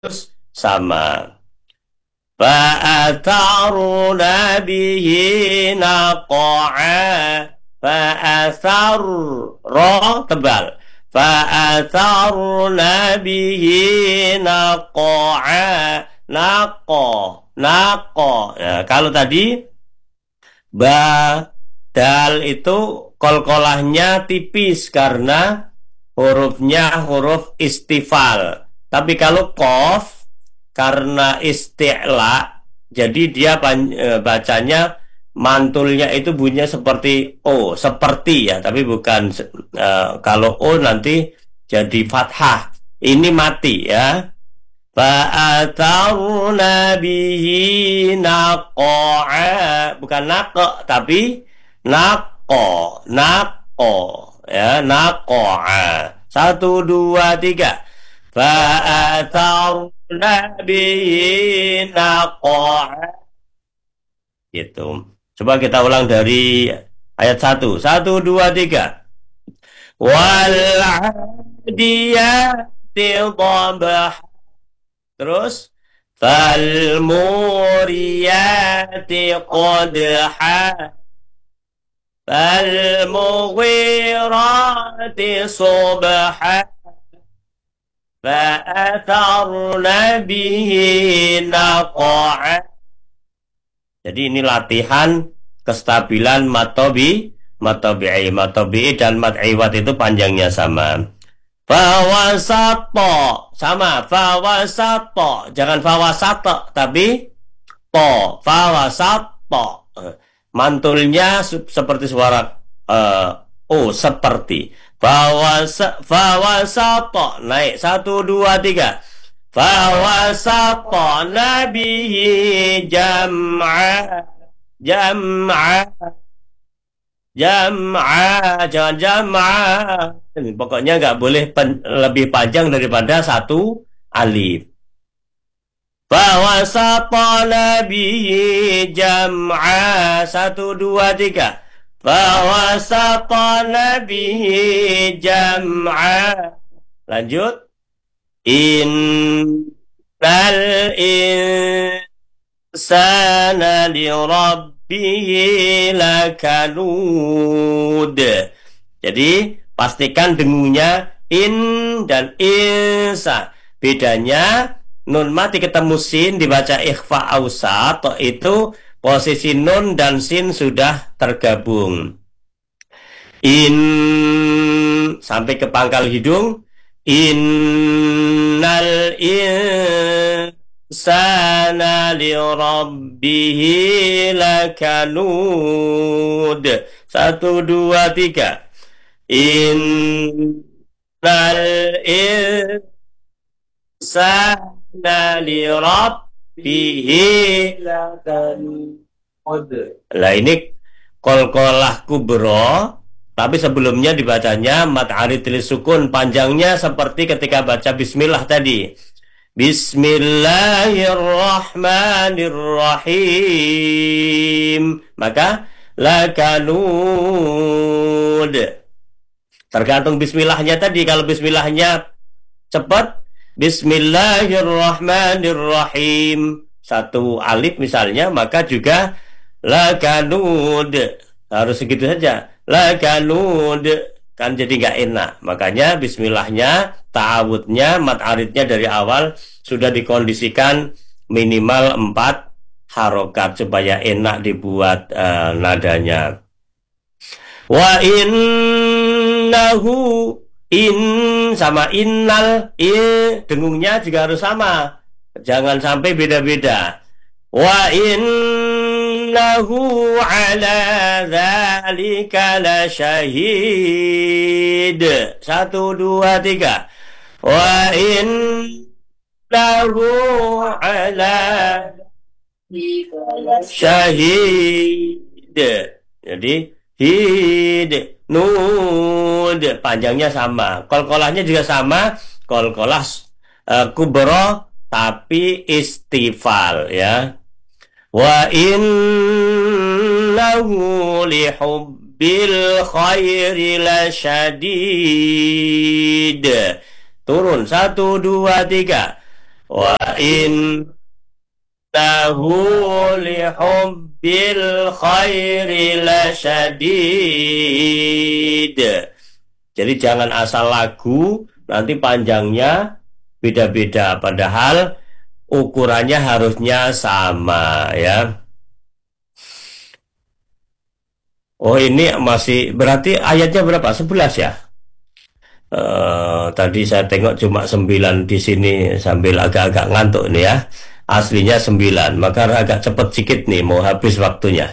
sama. Fa'atharna bihi naqa'a. Fa'athar ro tebal. Fa'atharna bihi naqa'a. Naqo, naqo. Ya, kalau tadi ba dal itu kolkolahnya tipis karena hurufnya huruf istifal. Tapi kalau kof karena isti'la, jadi dia bacanya mantulnya itu bunyinya seperti O, seperti ya, tapi bukan kalau O nanti jadi fathah. Ini mati ya. Fa'atharna bihi naqa'a, bukan naqa tapi naqo, naqo ya, naqa'a. Satu dua tiga. Fa'atharna bihi naqa'a. Gitu. Coba kita ulang dari ayat satu. Satu dua tiga. Wal 'adiyati dhabah. Terus falmuriyati qadha falmughirati subha fa'atharna bihi naqa'a. Jadi ini latihan kestabilan matobi'i dan mat'iwat itu panjangnya sama. Fawasato sama fawasato, jangan fawasato tapi fawasato. Mantulnya seperti suara o seperti fawasato naik satu dua tiga. Fawasato nabihi jam'a, jam'a, jam'a, jangan jam'a. Pokoknya nggak boleh lebih panjang daripada satu alif. Fawasatana bihi jam'a. Satu, dua, tiga. Fawasatana bihi jam'a. Lanjut. Innal insana lirabbihi lakanud. Jadi pastikan dengunya in dan insa. Bedanya nun mati ketemu sin dibaca ikhfa ausat, itu posisi nun dan sin sudah tergabung. In sampai ke pangkal hidung. Innal insana lirabbihi lakanud. Satu, dua, tiga. Innal insana lirabbihi lakanud. Lah ini kolkolah kubro, tapi sebelumnya dibacanya mat arid sukun, panjangnya seperti ketika baca bismillah tadi. Bismillahirrahmanirrahim. Maka lakanud. Tergantung bismillahnya tadi. Kalau bismillahnya cepat, bismillahirrahmanirrahim. Satu alif misalnya, maka juga lakanud. Harus segitu saja. Lakanud. Kan jadi nggak enak. Makanya bismillahnya, ta'awudnya, mat aridnya dari awal sudah dikondisikan minimal 4 harokat supaya enak dibuat nadanya. Wa innahu, in sama innal, dengungnya juga harus sama. Jangan sampai beda-beda. Wa innahu ala dzalika lasyahid. Satu, dua, tiga. Wa innahu ala syahid. Jadi hid, nud, panjangnya sama. Kolkolahnya juga sama. Kolkolah kubro tapi istifal ya. Wa innahu lihubbil khairi lasyadid. Turun, satu, dua, tiga. Wa innahu lihubbil khairi lasyadid. Jadi jangan asal lagu, nanti panjangnya beda-beda. Padahal ukurannya harusnya sama ya. Oh ini masih berarti ayatnya berapa? 11 ya? Tadi saya tengok cuma 9 di sini sambil agak-agak ngantuk nih ya. Aslinya 9, maka agak cepet sedikit nih mau habis waktunya.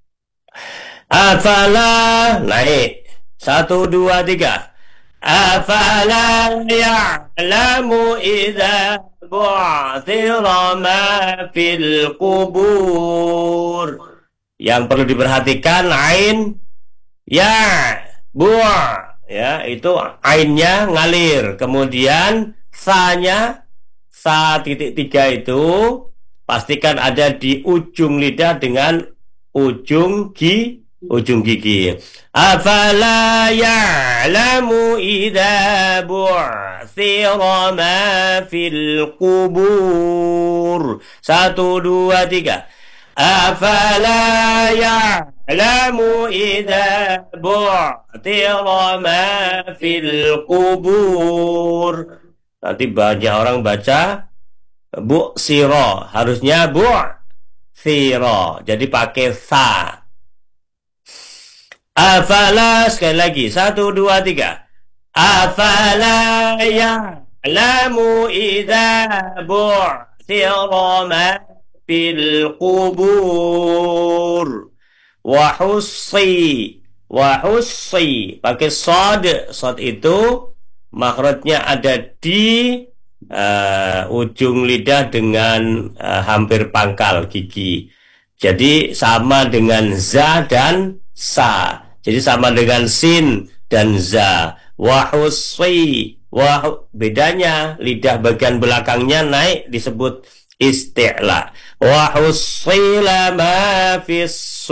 Afala naik. Satu, dua, tiga. Afala ya'lamu idza bu'thira ma fil kubur. Yang perlu diperhatikan ain ya bu ya itu ainnya ngalir, kemudian sa-nya sa titik tiga itu pastikan ada di ujung lidah dengan ujung gigi. Afala ya'lamu idza bu'thira ma fil kubur. Satu, dua, tiga. Afala ya'lamu idza bu'thira ma fil kubur. Nanti banyak orang baca bu siro, harusnya bu siro. Jadi pakai sa. Afala sekali lagi. Satu, dua, tiga. Afala ya'lamu idza bu'thira ma fil kubur. Wahussi pakai sod itu makhrajnya ada di ujung lidah dengan hampir pangkal gigi, jadi sama dengan za dan sa, jadi sama dengan sin dan za. Bedanya lidah bagian belakangnya naik disebut isti'la. Wa hussila ma fis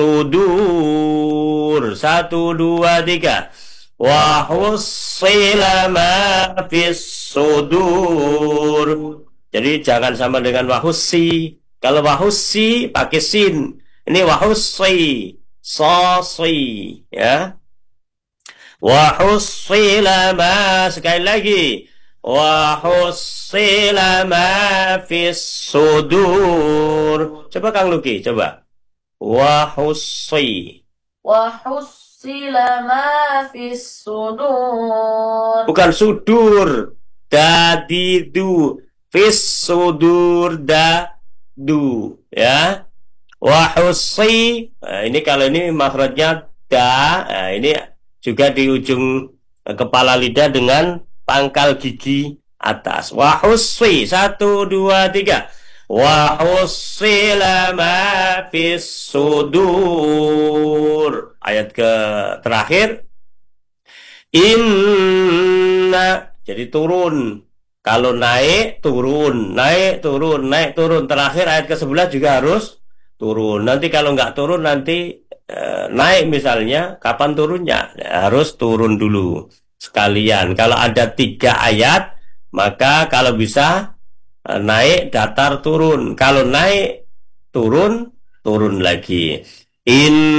sudur. Satu, dua, tiga. Wa hussila ma fis sudur. Jadi jangan sama dengan wahussi. Kalau wahussi pakai sin. Ini wahussi. Sosi. Ya. Wa hussila ma. Sekali lagi. Wa hussila ma fis sudur. Coba Kang Luki, coba. Wa hussi. Wa hussila ma fis sudur. Bukan sudur. Dadidu. Fis sudur du. Ya. Wa hussi. Nah, ini kalau ini makhrajnya da. Nah, ini juga di ujung kepala lidah dengan pangkal gigi atas. Wahussi. Satu, dua, tiga. Wahussila ma fis sudur. Ayat ke terakhir. Inna. Jadi turun. Kalau naik, turun. Naik, turun. Naik, turun. Terakhir ayat ke-11 juga harus turun. Nanti kalau nggak turun, nanti naik misalnya, kapan turunnya? Harus turun dulu sekalian. Kalau ada 3 ayat, maka kalau bisa naik datar turun. Kalau naik turun, turun lagi. In